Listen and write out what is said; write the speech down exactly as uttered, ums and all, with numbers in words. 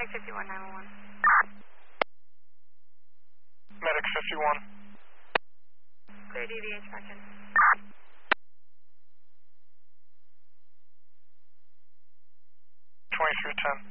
Medic fifty-one, nine one one. Medic fifty-one. Clear D V H Parkin. twenty-three ten.